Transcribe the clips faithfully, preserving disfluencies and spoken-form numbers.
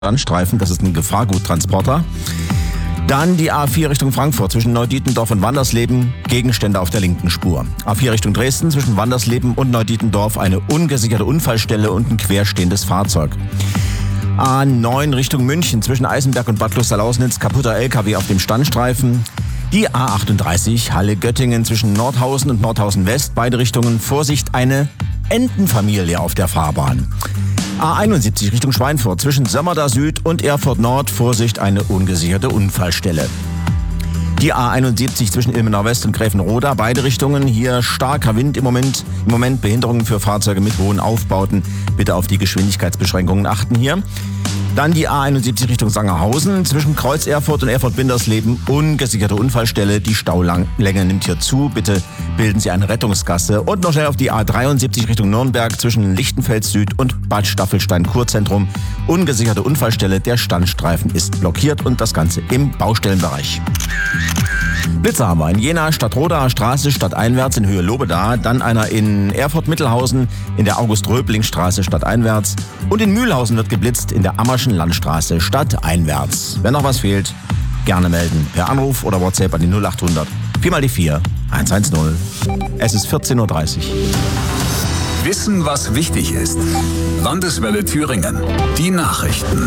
Standstreifen, das ist ein Gefahrguttransporter. Dann die A vier Richtung Frankfurt zwischen Neudietendorf und Wandersleben, Gegenstände auf der linken Spur. A vier Richtung Dresden zwischen Wandersleben und Neudietendorf eine ungesicherte Unfallstelle und ein querstehendes Fahrzeug. A neun Richtung München zwischen Eisenberg und Bad Kloster-Lausnitz, kaputter L K W auf dem Standstreifen. Die A achtunddreißig Halle-Göttingen zwischen Nordhausen und Nordhausen West, beide Richtungen. Vorsicht, eine Entenfamilie auf der Fahrbahn. A einundsiebzig Richtung Schweinfurt zwischen Sömmerda Süd und Erfurt Nord, Vorsicht, eine ungesicherte Unfallstelle. Die A einundsiebzig zwischen Ilmenau West und Gräfenroda, beide Richtungen. Hier starker Wind im Moment. Im Moment Behinderungen für Fahrzeuge mit hohen Aufbauten. Bitte auf die Geschwindigkeitsbeschränkungen achten hier. Dann die A einundsiebzig Richtung Sangerhausen zwischen Kreuz Erfurt und Erfurt-Bindersleben. Ungesicherte Unfallstelle. Die Staulänge nimmt hier zu. Bitte bilden Sie eine Rettungsgasse. Und noch schnell auf die A dreiundsiebzig Richtung Nürnberg zwischen Lichtenfels Süd und Bad Staffelstein-Kurzentrum. Ungesicherte Unfallstelle. Der Standstreifen ist blockiert und das Ganze im Baustellenbereich. Blitzer haben wir in Jena, Stadtrodaer Straße, stadteinwärts in Höhe Lobeda. Dann einer in Erfurt-Mittelhausen in der August-Röbling-Straße stadteinwärts. Und in Mühlhausen wird geblitzt in der Ammerschen Landstraße stadteinwärts. Wenn noch was fehlt, gerne melden. Per Anruf oder WhatsApp an die null achthundert vier mal die vier eins eins null. Es ist vierzehn Uhr dreißig. Wissen, was wichtig ist. Landeswelle Thüringen. Die Nachrichten.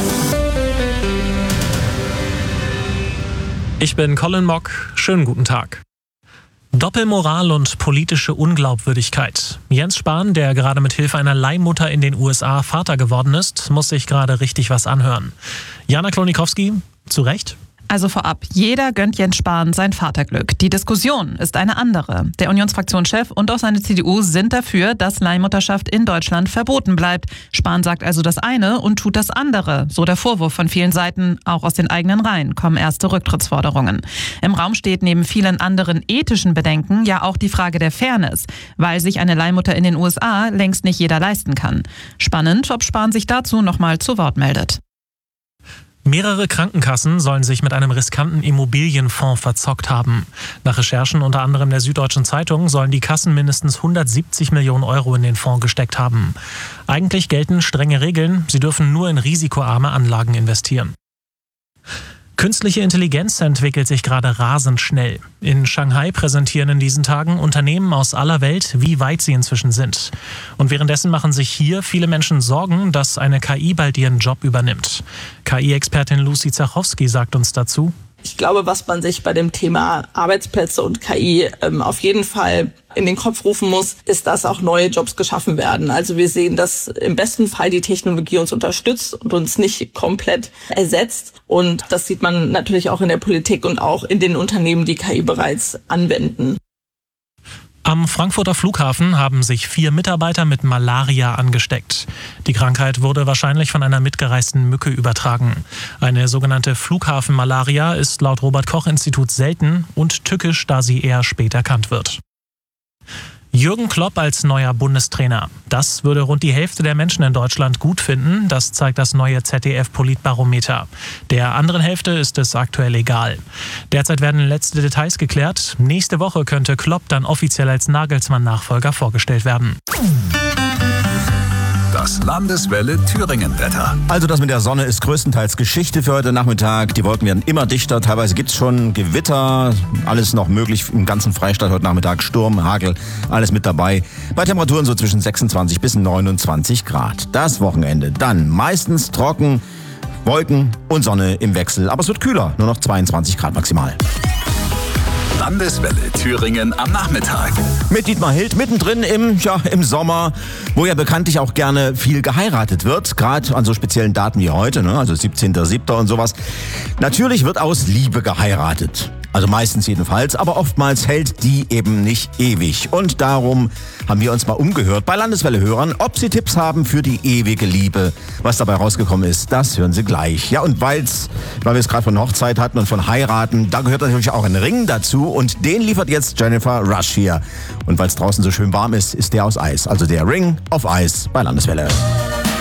Ich bin Colin Mock. Schönen guten Tag. Doppelmoral und politische Unglaubwürdigkeit. Jens Spahn, der gerade mit Hilfe einer Leihmutter in den U S A Vater geworden ist, muss sich gerade richtig was anhören. Jana Klonikowski, zu Recht? Also vorab, jeder gönnt Jens Spahn sein Vaterglück. Die Diskussion ist eine andere. Der Unionsfraktionschef und auch seine C D U sind dafür, dass Leihmutterschaft in Deutschland verboten bleibt. Spahn sagt also das eine und tut das andere. So der Vorwurf von vielen Seiten. Auch aus den eigenen Reihen kommen erste Rücktrittsforderungen. Im Raum steht neben vielen anderen ethischen Bedenken ja auch die Frage der Fairness, weil sich eine Leihmutter in den U S A längst nicht jeder leisten kann. Spannend, ob Spahn sich dazu nochmal zu Wort meldet. Mehrere Krankenkassen sollen sich mit einem riskanten Immobilienfonds verzockt haben. Nach Recherchen unter anderem der Süddeutschen Zeitung sollen die Kassen mindestens hundertsiebzig Millionen Euro in den Fonds gesteckt haben. Eigentlich gelten strenge Regeln, sie dürfen nur in risikoarme Anlagen investieren. Künstliche Intelligenz entwickelt sich gerade rasend schnell. In Shanghai präsentieren in diesen Tagen Unternehmen aus aller Welt, wie weit sie inzwischen sind. Und währenddessen machen sich hier viele Menschen Sorgen, dass eine K I bald ihren Job übernimmt. K I-Expertin Lucy Zachowski sagt uns dazu: Ich glaube, was man sich bei dem Thema Arbeitsplätze und K I ähm, auf jeden Fall in den Kopf rufen muss, ist, dass auch neue Jobs geschaffen werden. Also wir sehen, dass im besten Fall die Technologie uns unterstützt und uns nicht komplett ersetzt. Und das sieht man natürlich auch in der Politik und auch in den Unternehmen, die K I bereits anwenden. Am Frankfurter Flughafen haben sich vier Mitarbeiter mit Malaria angesteckt. Die Krankheit wurde wahrscheinlich von einer mitgereisten Mücke übertragen. Eine sogenannte Flughafenmalaria ist laut Robert-Koch-Institut selten und tückisch, da sie eher spät erkannt wird. Jürgen Klopp als neuer Bundestrainer. Das würde rund die Hälfte der Menschen in Deutschland gut finden. Das zeigt das neue Z D F-Politbarometer. Der anderen Hälfte ist es aktuell egal. Derzeit werden letzte Details geklärt. Nächste Woche könnte Klopp dann offiziell als Nagelsmann-Nachfolger vorgestellt werden. Das Landeswelle Thüringen-Wetter. Also das mit der Sonne ist größtenteils Geschichte für heute Nachmittag. Die Wolken werden immer dichter. Teilweise gibt es schon Gewitter. Alles noch möglich im ganzen Freistaat heute Nachmittag. Sturm, Hagel, alles mit dabei. Bei Temperaturen so zwischen sechsundzwanzig bis neunundzwanzig Grad. Das Wochenende dann meistens trocken, Wolken und Sonne im Wechsel. Aber es wird kühler, nur noch zweiundzwanzig Grad maximal. Landeswelle Thüringen am Nachmittag. Mit Dietmar Hild mittendrin im, ja, im Sommer, wo ja bekanntlich auch gerne viel geheiratet wird. Gerade an so speziellen Daten wie heute, ne? Also siebzehnter siebter und sowas. Natürlich wird aus Liebe geheiratet. Also meistens jedenfalls, aber oftmals hält die eben nicht ewig. Und darum haben wir uns mal umgehört bei Landeswelle-Hörern, ob sie Tipps haben für die ewige Liebe. Was dabei rausgekommen ist, das hören Sie gleich. Ja, und weil's, weil wir es gerade von Hochzeit hatten und von Heiraten, da gehört natürlich auch ein Ring dazu. Und den liefert jetzt Jennifer Rush hier. Und weil es draußen so schön warm ist, ist der aus Eis. Also der Ring auf Eis bei Landeswelle.